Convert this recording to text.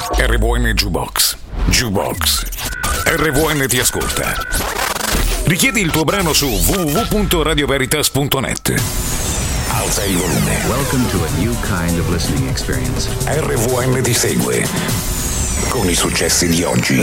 RVN Jukebox. Jukebox. RVN ti ascolta. Richiedi il tuo brano su www.radioveritas.net. Alza il volume. Welcome to a new kind of listening experience. RVN ti segue con i successi di oggi.